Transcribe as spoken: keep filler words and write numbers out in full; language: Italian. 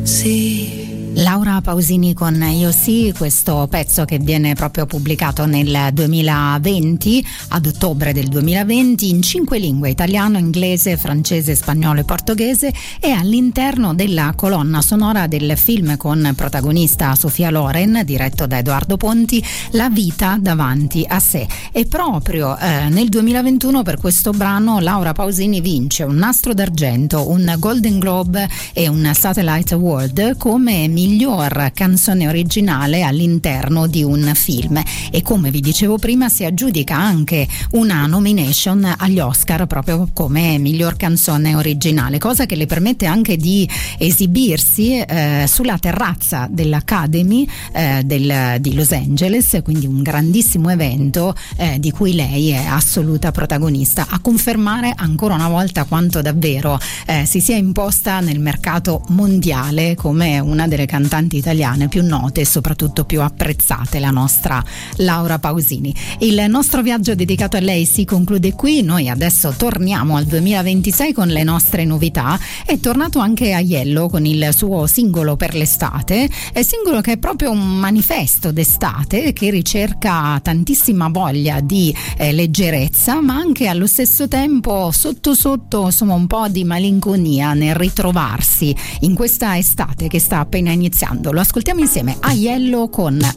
Laura Pausini con Io Sì, questo pezzo che viene proprio pubblicato nel duemilaventi, ad ottobre del duemilaventi, in cinque lingue: italiano, inglese, francese, spagnolo e portoghese, e all'interno della colonna sonora del film con protagonista Sofia Loren, diretto da Edoardo Ponti, La vita davanti a sé. E proprio eh, nel duemilaventuno per questo brano Laura Pausini vince un Nastro d'Argento, un Golden Globe e un Satellite Award come miglior canzone originale all'interno di un film, e come vi dicevo prima si aggiudica anche una nomination agli Oscar proprio come miglior canzone originale, cosa che le permette anche di esibirsi eh, sulla terrazza dell'Academy eh, del, di Los Angeles, quindi un grandissimo evento eh, di cui lei è assoluta protagonista, a confermare ancora una volta quanto davvero eh, si sia imposta nel mercato mondiale come una delle cantanti italiane più note e soprattutto più apprezzate, la nostra Laura Pausini. Il nostro viaggio dedicato a lei si conclude qui. Noi adesso torniamo al duemilaventisei con le nostre novità. È tornato anche Aiello con il suo singolo per l'estate, è singolo che è proprio un manifesto d'estate, che ricerca tantissima voglia di eh, leggerezza, ma anche allo stesso tempo sotto sotto insomma un po' di malinconia nel ritrovarsi in questa estate che sta appena iniziando. Lo ascoltiamo insieme, Aiello con